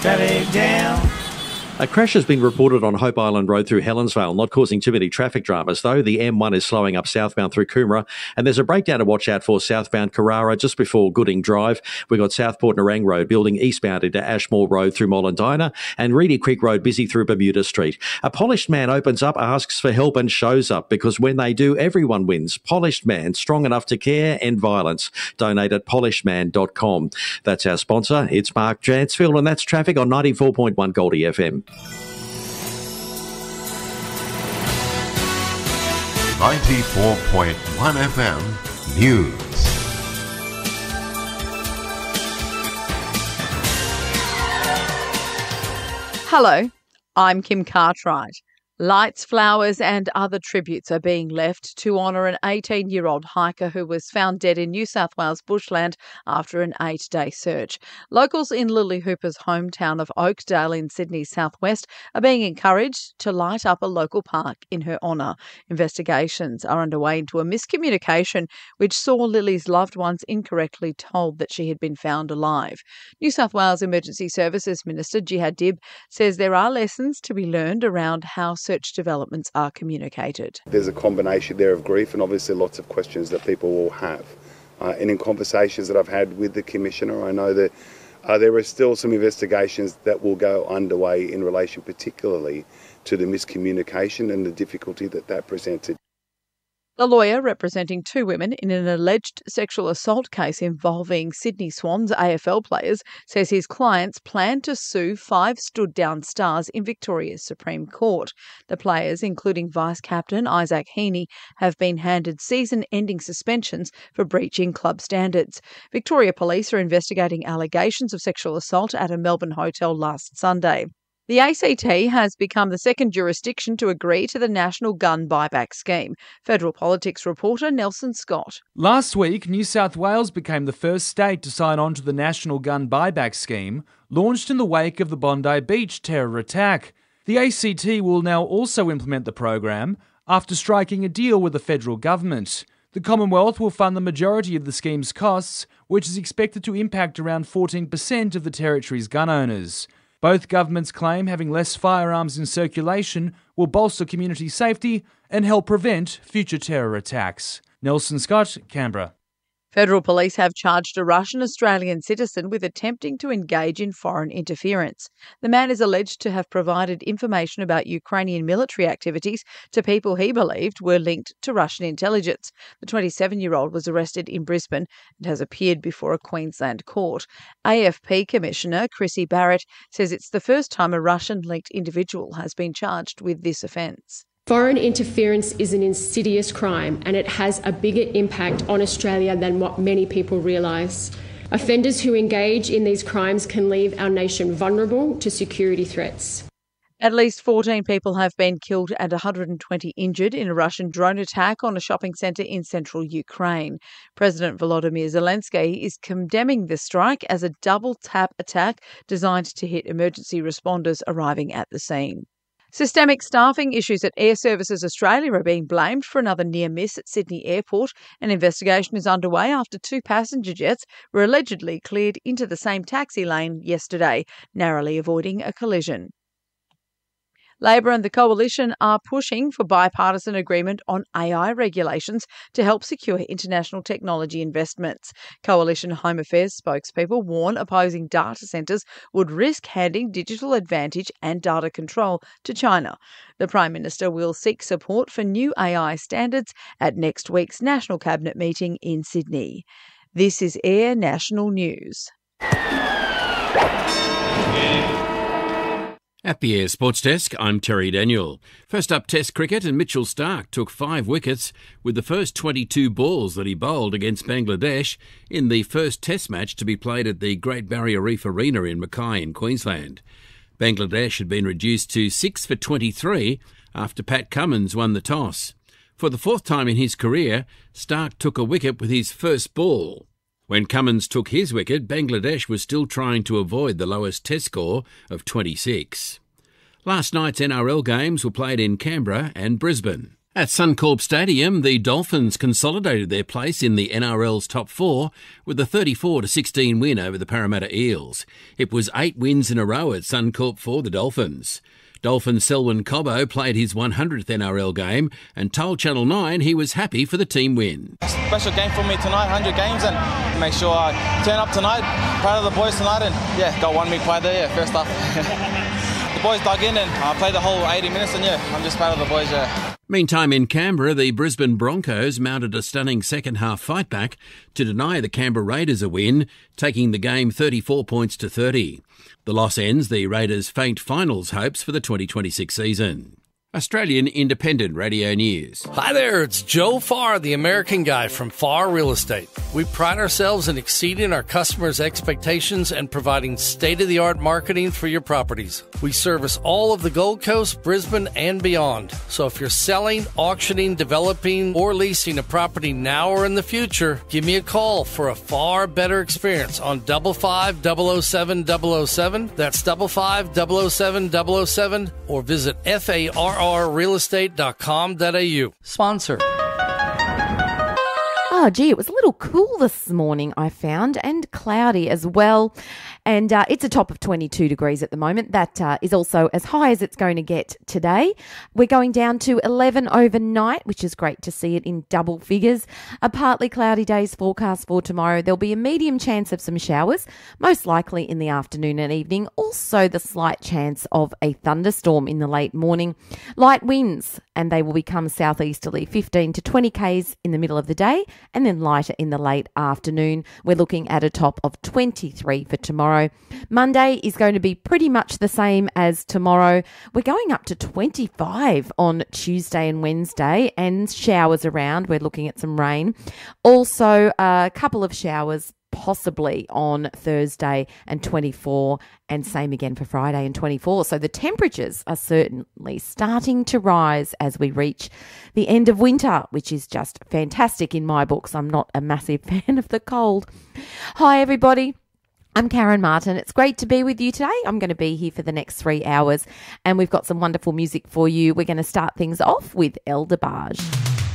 traffic jam. A crash has been reported on Hope Island Road through Helensvale, not causing too many traffic dramas though. The M1 is slowing up southbound through Coomera, and there's a breakdown to watch out for southbound Carrara just before Gooding Drive. We've got Southport Nerang Road building eastbound into Ashmore Road through Mollendina, and Reedy Creek Road busy through Bermuda Street. A polished man opens up, asks for help and shows up, because when they do, everyone wins. Polished Man, strong enough to care, end violence. Donate at polishedman.com. That's our sponsor. It's Mark Jansfield, and that's traffic on 94.1 Goldie FM. 94.1 FM News. Hello, I'm Kim Cartwright. Lights, flowers and other tributes are being left to honour an 18-year-old hiker who was found dead in New South Wales bushland after an 8-day search. Locals in Lily Hooper's hometown of Oakdale in Sydney's southwest are being encouraged to light up a local park in her honour. Investigations are underway into a miscommunication which saw Lily's loved ones incorrectly told that she had been found alive. New South Wales Emergency Services Minister Jihad Dib says there are lessons to be learned around how search developments are communicated. There's a combination there of grief and obviously lots of questions that people will have. And in conversations that I've had with the Commissioner, I know that there are still some investigations that will go underway in relation particularly to the miscommunication and the difficulty that presented. The lawyer representing two women in an alleged sexual assault case involving Sydney Swans AFL players says his clients plan to sue 5 stood-down stars in Victoria's Supreme Court. The players, including Vice-Captain Isaac Heaney, have been handed season-ending suspensions for breaching club standards. Victoria Police are investigating allegations of sexual assault at a Melbourne hotel last Sunday. The ACT has become the second jurisdiction to agree to the National Gun Buyback Scheme. Federal Politics reporter Nelson Scott. Last week, New South Wales became the first state to sign on to the National Gun Buyback Scheme, launched in the wake of the Bondi Beach terror attack. The ACT will now also implement the program after striking a deal with the federal government. The Commonwealth will fund the majority of the scheme's costs, which is expected to impact around 14% of the territory's gun owners. Both governments claim having less firearms in circulation will bolster community safety and help prevent future terror attacks. Nelson Scott, Canberra. Federal police have charged a Russian-Australian citizen with attempting to engage in foreign interference. The man is alleged to have provided information about Ukrainian military activities to people he believed were linked to Russian intelligence. The 27-year-old was arrested in Brisbane and has appeared before a Queensland court. AFP Commissioner Chrissy Barrett says it's the first time a Russian-linked individual has been charged with this offence. Foreign interference is an insidious crime and it has a bigger impact on Australia than what many people realise. Offenders who engage in these crimes can leave our nation vulnerable to security threats. At least 14 people have been killed and 120 injured in a Russian drone attack on a shopping centre in central Ukraine. President Volodymyr Zelensky is condemning the strike as a double-tap attack designed to hit emergency responders arriving at the scene. Systemic staffing issues at Air Services Australia are being blamed for another near miss at Sydney Airport. An investigation is underway after 2 passenger jets were allegedly cleared into the same taxi lane yesterday, narrowly avoiding a collision. Labor and the Coalition are pushing for bipartisan agreement on AI regulations to help secure international technology investments. Coalition Home Affairs spokespeople warn opposing data centres would risk handing digital advantage and data control to China. The Prime Minister will seek support for new AI standards at next week's National Cabinet meeting in Sydney. This is Air National News. At the Air Sports Desk, I'm Terry Daniel. First up, Test cricket, and Mitchell Starc took 5 wickets with the first 22 balls that he bowled against Bangladesh in the first Test match to be played at the Great Barrier Reef Arena in Mackay in Queensland. Bangladesh had been reduced to 6 for 23 after Pat Cummins won the toss. For the 4th time in his career, Starc took a wicket with his first ball. When Cummins took his wicket, Bangladesh was still trying to avoid the lowest Test score of 26. Last night's NRL games were played in Canberra and Brisbane. At Suncorp Stadium, the Dolphins consolidated their place in the NRL's top four with a 34-16 win over the Parramatta Eels. It was 8 wins in a row at Suncorp for the Dolphins. Dolphin Selwyn Cobbo played his 100th NRL game and told Channel 9 he was happy for the team win. Special game for me tonight, 100 games, and make sure I turn up tonight. Proud of the boys tonight, and got one big play there, first up. The boys dug in and I played the whole 80 minutes, and I'm just proud of the boys, Meantime, in Canberra, the Brisbane Broncos mounted a stunning second-half fight-back to deny the Canberra Raiders a win, taking the game 34 points to 30. The loss ends the Raiders' faint finals hopes for the 2026 season. Australian Independent Radio News. Hi there, it's Joe Farr, the American Guy from Farr Real Estate. We pride ourselves in exceeding our customers' expectations and providing state-of-the-art marketing for your properties. We service all of the Gold Coast, Brisbane, and beyond. So if you're selling, auctioning, developing, or leasing a property now or in the future, give me a call for a far better experience on 55007-007. That's 55007-007, or visit farrealestate.com.au. Sponsor. Oh, gee, it was a little cool this morning, I found, and cloudy as well. And it's a top of 22 degrees at the moment. That is also as high as it's going to get today. We're going down to 11 overnight, which is great to see it in double figures. A partly cloudy day's forecast for tomorrow. There'll be a medium chance of some showers, most likely in the afternoon and evening. Also, the slight chance of a thunderstorm in the late morning. Light winds, and they will become southeasterly, 15 to 20 k's in the middle of the day, and then lighter in the late afternoon. We're looking at a top of 23 for tomorrow. Monday is going to be pretty much the same as tomorrow. We're going up to 25 on Tuesday and Wednesday, and showers around. We're looking at some rain. Also, a couple of showers possibly on Thursday and 24, and same again for Friday and 24. So the temperatures are certainly starting to rise as we reach the end of winter, which is just fantastic in my books. I'm not a massive fan of the cold. Hi, everybody. I'm Karen Martin. It's great to be with you today. I'm going to be here for the next 3 hours, and we've got some wonderful music for you. We're going to start things off with El DeBarge.